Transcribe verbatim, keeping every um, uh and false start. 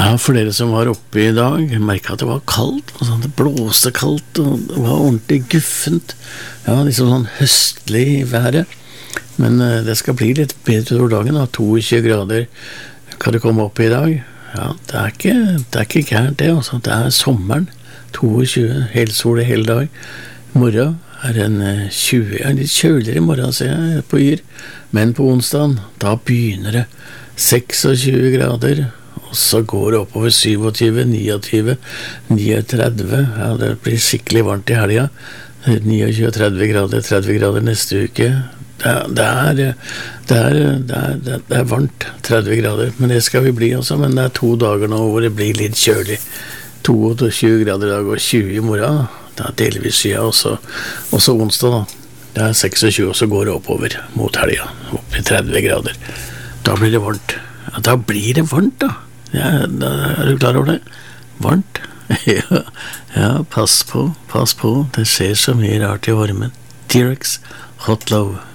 Ja, for dere som var oppe i dag, merket at det var kaldt, og sånn, det blåste kaldt, og det var ordentlig guffent. Ja, liksom sånn høstlig i været. Men uh, det skal bli litt bedre over dagen, da. tjueto grader kan det komme opp i dag. Ja, det er ikke, det er ikke gærent det, altså. Det er sommeren, tjueto, helsol hele dag. Morgen er en uh, tjue, ja, litt kjøligere i morgen, ser jeg, på Yr. Men på onsdagen, da begynner det tjueseks grader, og så går det oppover syvogtyve, niogtyve, tretti, ja, det blir skikkelig varmt i helga, tjuenio, tretti grader, tretti grader neste uke, det er, det er, det er, det er, det er, det er varmt, tretti grader, men det skal vi bli også, men det er to dager nå hvor det blir litt kjølig, tjueto grader i dag og tjue i morgen, da deler vi sida, også, også onsdag da, det er tjueseks, og så går det oppover mot helga, opp i tretti grader, da blir det varmt, ja, da blir det varmt da, ja, da er du klar over det? Varmt? ja, ja, pass på, pass på. Det skjer så mye rart i varmen. T-Rex, Hot Love.